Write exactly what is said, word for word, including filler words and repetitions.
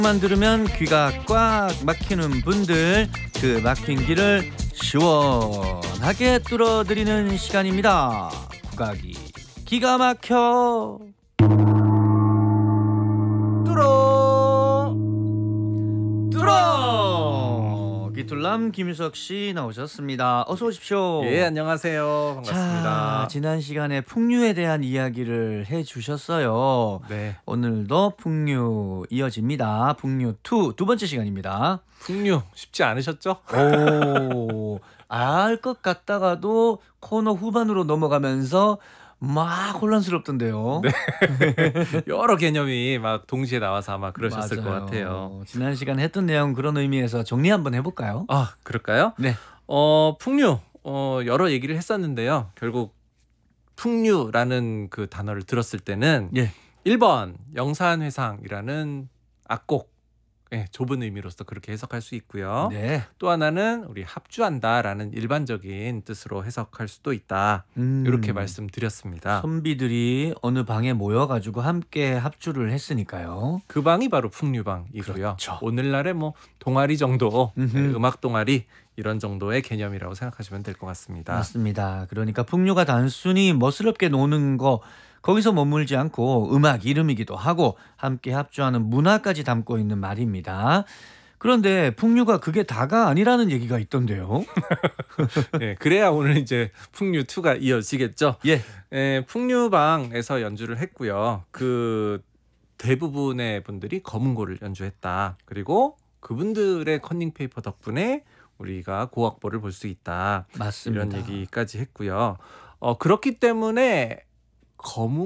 만 들으면 귀가 꽉 막히는 분들, 그 막힌 길을 시원하게 뚫어드리는 시간입니다. 국악이 기가 막혀 뚫어 뚫어. 기툴남 김유석 씨 나오셨습니다. 어서 오십시오. 예, 안녕하세요. 반갑습니다. 자, 지난 시간에 풍류에 대한 이야기를 해주셨어요. 네, 오늘도 풍류 이어집니다. 풍류 이 두 번째 시간입니다. 풍류 쉽지 않으셨죠? 오, 알 것 같다가도 코너 후반으로 넘어가면서 막 혼란스럽던데요. 네. 여러 개념이 막 동시에 나와서 아마 그러셨을 맞아요. 것 같아요. 지난 시간에 했던 내용 그런 의미에서 정리 한번 해볼까요? 아, 그럴까요? 네. 어, 풍류 어, 여러 얘기를 했었는데요. 결국 풍류라는 그 단어를 들었을 때는 예. 일 번 영산회상이라는 악곡, 예, 좁은 의미로서 그렇게 해석할 수 있고요. 네. 또 하나는 우리 합주한다라는 일반적인 뜻으로 해석할 수도 있다. 음, 이렇게 말씀드렸습니다. 선비들이 어느 방에 모여가지고 함께 합주를 했으니까요. 그 방이 바로 풍류방이고요. 그렇죠. 오늘날의 뭐 동아리 정도, 음흠. 네, 음악 동아리 이런 정도의 개념이라고 생각하시면 될 것 같습니다. 맞습니다. 그러니까 풍류가 단순히 멋스럽게 노는 거 거기서 머물지 않고 음악 이름이기도 하고 함께 합주하는 문화까지 담고 있는 말입니다. 그런데 풍류가 그게 다가 아니라는 얘기가 있던데요. 네, 그래야 오늘 이제 풍류 이가 이어지겠죠. 예. 예, 풍류방에서 연주를 했고요. 그 대부분의 분들이 검은고를 연주했다. 그리고 그분들의 컨닝 페이퍼 덕분에 우리가 고악보를 볼 수 있다. 맞습니다. 이런 얘기까지 했고요. 어, 그렇기 때문에 검은